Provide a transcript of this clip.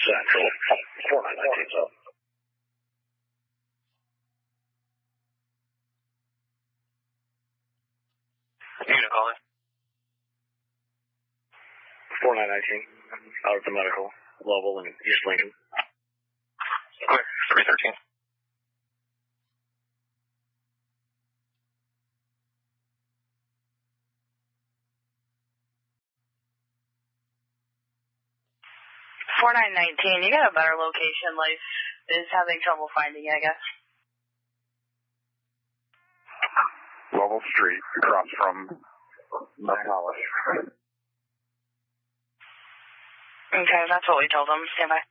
Central, 4919's up. Unit calling. 4919, out at the medical level in East Lincoln. Clear, 313. $4919, you got a better location. Life is having trouble finding you, I guess. Level Street, across from College. Okay, that's what we told them. Stand by.